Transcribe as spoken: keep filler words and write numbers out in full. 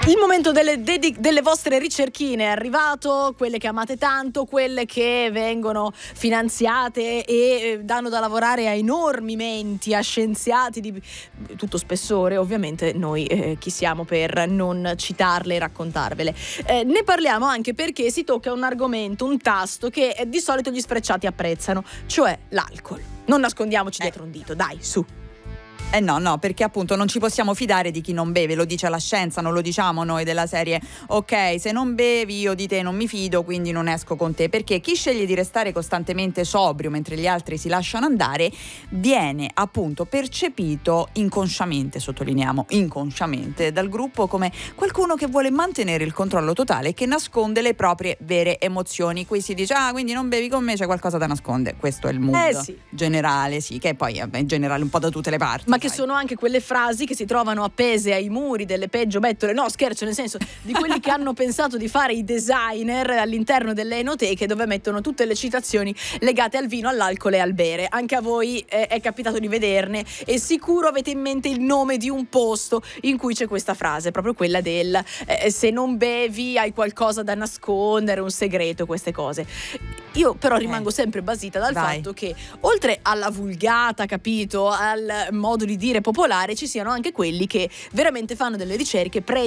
Il momento delle, dedi- delle vostre ricerchine è arrivato, quelle che amate tanto, quelle che vengono finanziate e eh, danno da lavorare a enormi menti, a scienziati di tutto spessore. Ovviamente noi eh, chi siamo per non citarle e raccontarvele. Eh, ne parliamo anche perché si tocca un argomento, un tasto che eh, di solito gli sfrecciati apprezzano, cioè l'alcol. Non nascondiamoci dietro un dito, dai, su. Eh no, no, perché appunto non ci possiamo fidare di chi non beve, lo dice la scienza, non lo diciamo noi della serie ok, se non bevi io di te non mi fido, quindi non esco con te, perché chi sceglie di restare costantemente sobrio mentre gli altri si lasciano andare viene appunto percepito inconsciamente, sottolineiamo inconsciamente, dal gruppo come qualcuno che vuole mantenere il controllo totale e che nasconde le proprie vere emozioni. Qui si dice ah, quindi non bevi con me, c'è qualcosa da nascondere, questo è il mood eh sì. generale, sì, che poi è generale un po' da tutte le parti. Ma che sono anche quelle frasi che si trovano appese ai muri delle peggio bettole, no scherzo, nel senso di quelli che hanno pensato di fare i designer all'interno delle enoteche, dove mettono tutte le citazioni legate al vino, all'alcol e al bere. Anche a voi eh, è capitato di vederne e sicuro avete in mente il nome di un posto in cui c'è questa frase, proprio quella del eh, se non bevi hai qualcosa da nascondere, un segreto, queste cose. Io però rimango eh. sempre basita dal Vai. fatto che oltre alla vulgata, capito, al modo di dire popolare, ci siano anche quelli che veramente fanno delle ricerche, pre